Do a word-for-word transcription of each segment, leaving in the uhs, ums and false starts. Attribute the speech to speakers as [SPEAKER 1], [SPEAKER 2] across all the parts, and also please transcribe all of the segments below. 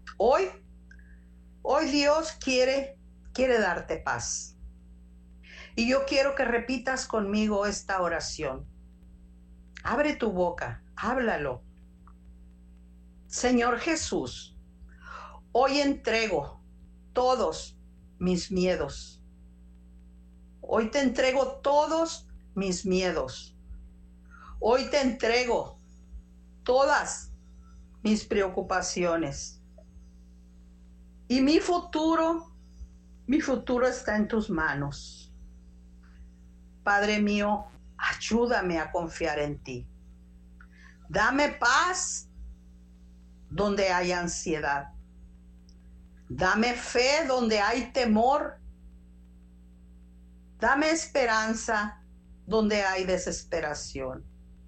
[SPEAKER 1] Hoy, hoy Dios quiere, quiere darte paz. Y yo quiero que repitas conmigo esta oración. Abre tu boca, háblalo. Señor Jesús, hoy entrego todos mis miedos. Hoy te entrego todos mis miedos. Hoy te entrego todas mis preocupaciones. Y mi futuro, mi futuro está en tus manos. Padre mío, ayúdame a confiar en ti. Dame paz donde hay ansiedad. Dame fe donde hay temor. Dame esperanza donde hay desesperación.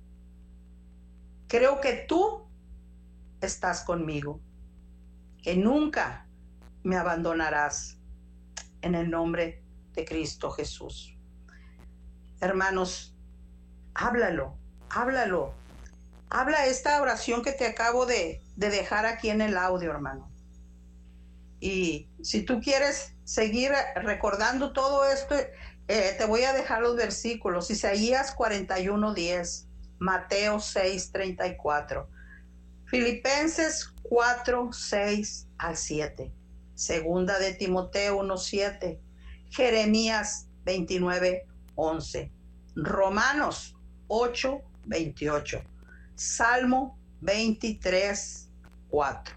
[SPEAKER 1] Creo que tú estás conmigo, que nunca me abandonarás, en el nombre de Cristo Jesús. Hermanos, háblalo, háblalo. Habla esta oración que te acabo de, de dejar aquí en el audio, hermano. Y si tú quieres seguir recordando todo esto, eh, te voy a dejar los versículos. Isaías cuarenta y uno, diez, Mateo seis, treinta y cuatro, Filipenses cuatro, seis al siete, Segunda de Timoteo uno, siete, Jeremías veintinueve, once, Romanos ocho, veintiocho, Salmo veintitrés, cuatro.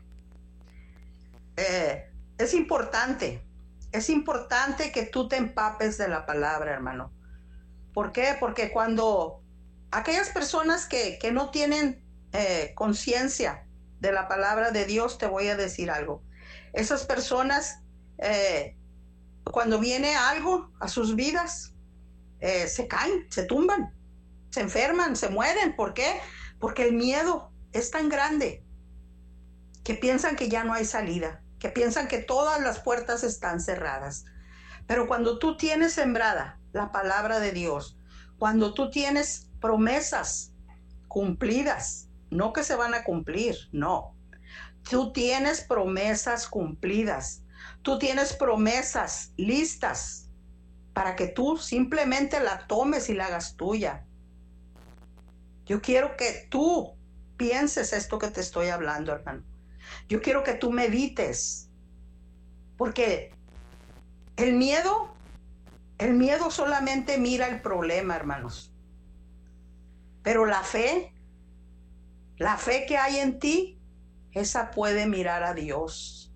[SPEAKER 1] Eh, es importante, es importante que tú te empapes de la palabra, hermano. ¿Por qué? Porque cuando aquellas personas que, que no tienen eh, conciencia de la palabra de Dios, te voy a decir algo. Esas personas, eh, cuando viene algo a sus vidas, eh, se caen, se tumban, se enferman, se mueren. ¿Por qué? Porque el miedo es tan grande que piensan que ya no hay salida, que piensan que todas las puertas están cerradas. Pero cuando tú tienes sembrada la palabra de Dios, cuando tú tienes promesas cumplidas, no que se van a cumplir, no. Tú tienes promesas cumplidas, tú tienes promesas listas para que tú simplemente la tomes y la hagas tuya. Yo quiero que tú pienses esto que te estoy hablando, hermano. Yo quiero que tú medites, porque el miedo, el miedo solamente mira el problema, hermanos. Pero la fe, la fe que hay en ti, esa puede mirar a Dios.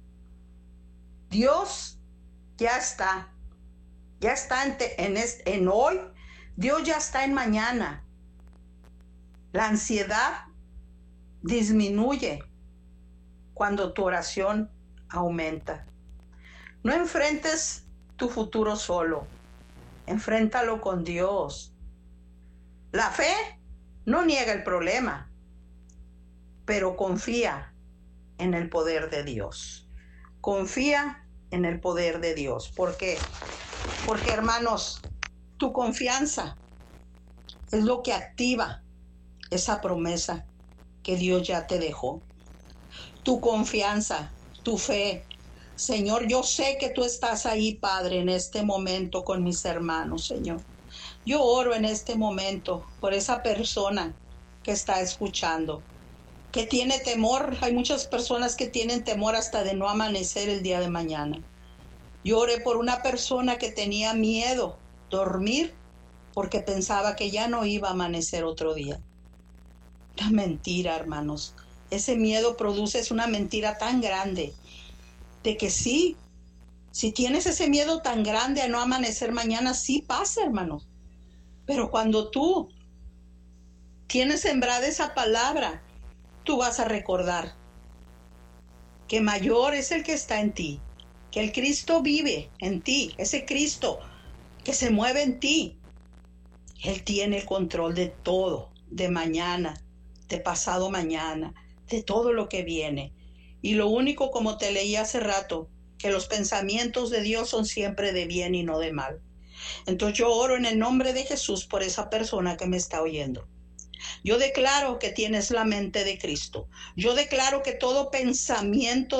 [SPEAKER 1] Dios ya está, ya está en, te, en, este, en hoy, Dios ya está en mañana. La ansiedad disminuye cuando tu oración aumenta. No enfrentes tu futuro solo, enfréntalo con Dios. La fe no niega el problema, pero confía en el poder de Dios. Confía en el poder de Dios. ¿Por qué? Porque, hermanos, tu confianza es lo que activa esa promesa que Dios ya te dejó. Tu confianza, tu fe. Señor, yo sé que tú estás ahí, Padre, en este momento con mis hermanos, Señor. Yo oro en este momento por esa persona que está escuchando, que tiene temor. Hay muchas personas que tienen temor hasta de no amanecer el día de mañana. Yo oré por una persona que tenía miedo dormir porque pensaba que ya no iba a amanecer otro día. La mentira, hermanos. Ese miedo produce es una mentira tan grande de que sí, si tienes ese miedo tan grande a no amanecer mañana, sí pasa, hermanos. Pero cuando tú tienes sembrada esa palabra, tú vas a recordar que mayor es el que está en ti, que el Cristo vive en ti, ese Cristo que se mueve en ti. Él tiene el control de todo, de mañana, de pasado mañana, de todo lo que viene. Y lo único, como te leí hace rato, que los pensamientos de Dios son siempre de bien y no de mal. Entonces yo oro en el nombre de Jesús por esa persona que me está oyendo. Yo declaro que tienes la mente de Cristo. Yo declaro que todo pensamiento